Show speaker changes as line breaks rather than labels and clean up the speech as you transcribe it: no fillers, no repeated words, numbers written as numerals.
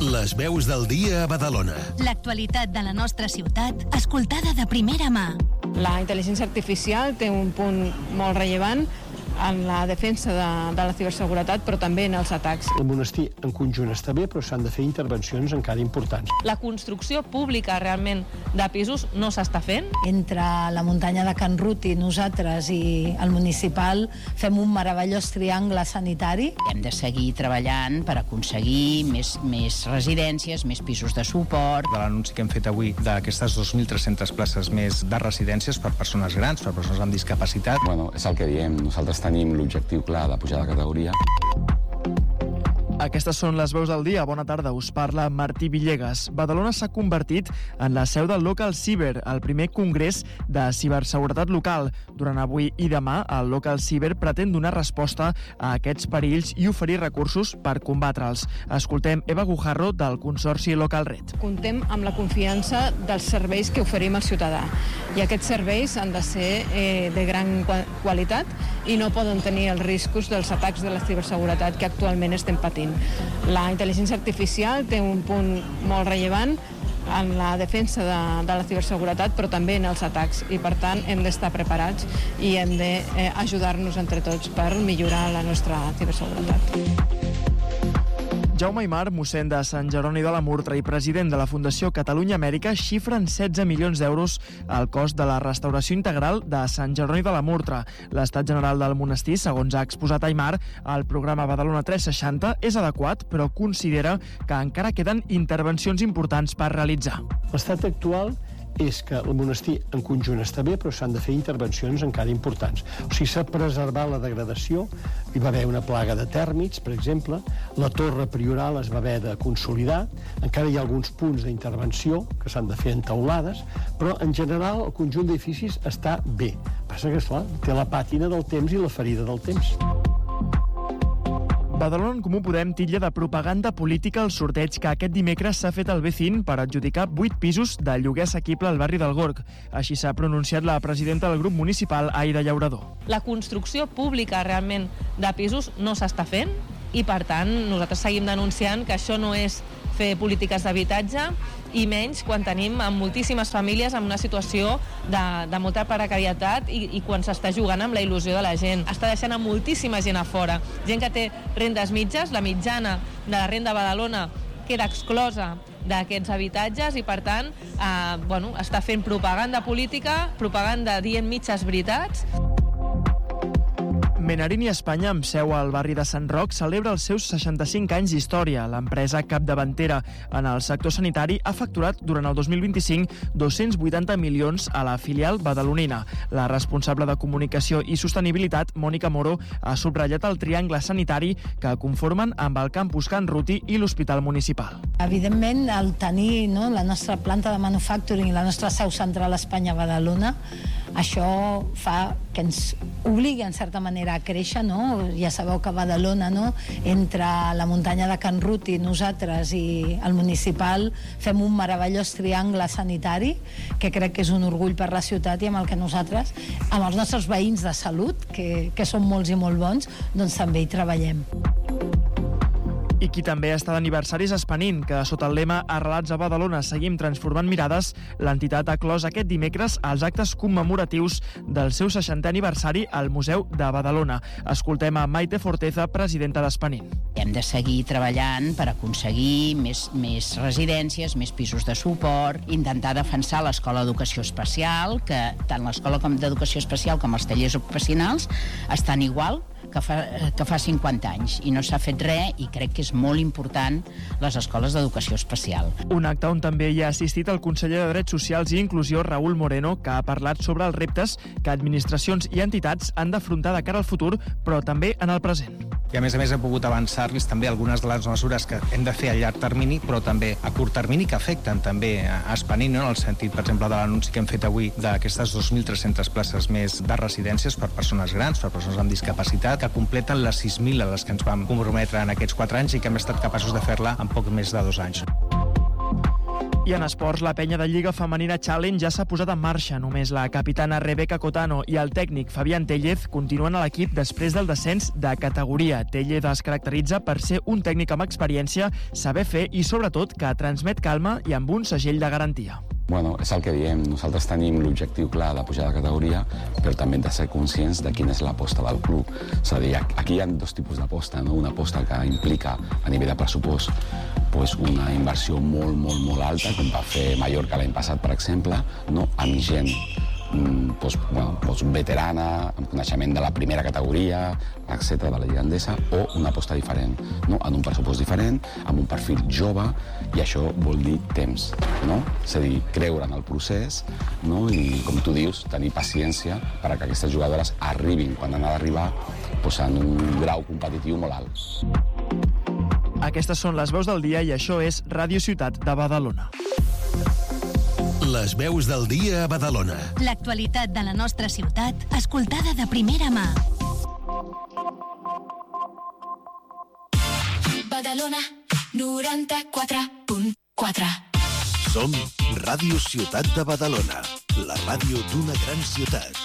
Les veus del dia a Badalona.
L'actualitat de la nostra ciutat, escoltada de primera mà.
La intel·ligència artificial té un punt molt rellevant en la defensa de la ciberseguretat, però també en els atacs.
El monestir en conjunt està bé, però s'han de fer intervencions encara importants.
La construcció pública realment de pisos no s'està fent.
Entre la muntanya de Can Ruti, nosaltres i el municipal fem un meravellós triangle sanitari.
Hem de seguir treballant per aconseguir més residències, més pisos de suport.
De l'anunci que hem fet avui d'aquestes 2.300 places més de residències per persones grans, per persones amb discapacitat.
Bueno, és el que diem, nosaltres tenim l'objectiu clar de pujar de categoria.
Aquestes són les veus del dia. Bona tarda, us parla Martí Villegas. Badalona s'ha convertit en la seu del Local Cyber, el primer congrés de ciberseguretat local. Durant avui i demà, el Local Cyber pretén donar resposta a aquests perills i oferir recursos per combatre'ls. Escoltem Eva Gujarro, del Consorci Local Red.
Contem amb la confiança dels serveis que oferim al ciutadà. I aquests serveis han de ser de gran qualitat i no poden tenir els riscos dels atacs de la ciberseguretat que actualment estem patint. La intel·ligència artificial té un punt molt rellevant en la defensa de la ciberseguretat, però també en els atacs, i per tant hem d'estar preparats i hem d'ajudar-nos entre tots per millorar la nostra ciberseguretat.
Jaume Aymar, mossèn de Sant Jeroni de la Murtra i president de la Fundació Catalunya Amèrica, xifren 16 milions d'euros el cost de la restauració integral de Sant Jeroni de la Murtra. L'Estat General del Monestir, segons ha exposat Aymar, el programa Badalona 360 és adequat, però considera que encara queden intervencions importants per realitzar.
L'estat actual és que el monestir en conjunt està bé, però s'han de fer intervencions encara importants. O sigui, s'ha preservat la degradació, hi va haver una plaga de tèrmits, per exemple, la torre prioral es va haver de consolidar, encara hi ha alguns punts d'intervenció que s'han de fer en teulades, però en general el conjunt d'edificis està bé. Passa que, esclar, té la pàtina del temps i la ferida del temps.
Badalona en Comú Podem titlla de propaganda política el sorteig que aquest dimecres s'ha fet al BCIN per adjudicar 8 pisos de lloguer assequible al barri del Gorg. Així s'ha pronunciat la presidenta del grup municipal, Aida Llaurador.
La construcció pública realment de pisos no s'està fent i, per tant, nosaltres seguim denunciant que això no és fer polítiques d'habitatge, i menys quan tenim moltíssimes famílies en una situació de molta precarietat i quan s'està jugant amb la il·lusió de la gent. Està deixant a moltíssima gent a fora. Gent que té rendes mitges, la mitjana de la renda a Badalona queda exclosa d'aquests habitatges i, per tant, està fent propaganda política, propaganda dient mitges veritats.
Menarini Espanya, amb seu al barri de Sant Roc, celebra els seus 65 anys d'història. L'empresa capdavantera en el sector sanitari ha facturat durant el 2025 280 milions a la filial badalonina. La responsable de comunicació i sostenibilitat, Mònica Moro, ha subratllat el triangle sanitari que conformen amb el campus Can Ruti i l'Hospital Municipal.
Evidentment, el tenir la nostra planta de manufacturing i la nostra seu central a Espanya a Badalona, això fa que ens obligui en certa manera a créixer, no? Ja sabeu que a Badalona, no? Entre la muntanya de Can Ruti, nosaltres i el municipal fem un meravellós triangle sanitari que crec que és un orgull per la ciutat i amb el que nosaltres, amb els nostres veïns de salut, que són molts i molt bons, doncs també hi treballem.
I qui també està d'aniversaris és Panin, que sota el lema Arrelats a Badalona seguim transformant mirades, l'entitat ha clos aquest dimecres els actes commemoratius del seu 60è aniversari al Museu de Badalona. Escoltem a Maite Forteza, presidenta d'Espanin.
Hem de seguir treballant per aconseguir més residències, més pisos de suport, intentar defensar l'Escola d'Educació Especial, que tant l'Escola d'Educació Especial com els tallers ocupacionals estan igual que fa 50 anys i no s'ha fet res, i crec que és molt important les escoles d'educació especial.
Un acte on també hi ha assistit el conseller de Drets Socials i Inclusió, Raül Moreno, que ha parlat sobre els reptes que administracions i entitats han d'afrontar de cara al futur, però també en el present.
I a més he pogut avançar-los també algunes de les mesures que hem de fer a llarg termini, però també a curt termini, que afecten també a Espanil, no? En el sentit, per exemple, de l'anunci que hem fet avui d'aquestes 2.300 places més de residències per persones grans, per persones amb discapacitat, que completen les 6.000 a les que ens vam comprometre en aquests 4 anys i que hem estat capaços de fer-la en poc més de 2 anys.
I en esports, la penya de Lliga Femenina Challenge ja s'ha posat en marxa. Només la capitana Rebeca Cotano i el tècnic Fabián Tellez continuen a l'equip després del descens de categoria. Tellez es caracteritza per ser un tècnic amb experiència, saber fer i, sobretot, que transmet calma i amb un segell de garantia.
Bueno, és el que diem. Nosaltres tenim l'objectiu clar de pujar de categoria, però també hem de ser conscients de quina és l'aposta del club. És a dir, aquí hi ha dos tipus d'aposta, no? Una aposta que implica, a nivell de pressupost, una inversió molt alta, com va fer Mallorca l'any passat, per exemple, no? Amb gent veterana, amb coneixement de la primera categoria, etc., de la Lliga Endesa, o una aposta diferent, no? En un pressupost diferent, amb un perfil jove, i això vol dir temps, no? És a dir, creure en el procés, no? I, com tu dius, tenir paciència perquè aquestes jugadores arribin quan han d'arribar en un grau competitiu molt alt.
Aquestes són les veus del dia i això és Ràdio Ciutat de Badalona.
Les veus del dia a Badalona.
L'actualitat de la nostra ciutat, escoltada de primera mà.
Badalona 94.4.
Som Ràdio Ciutat de Badalona, la ràdio d'una gran ciutat.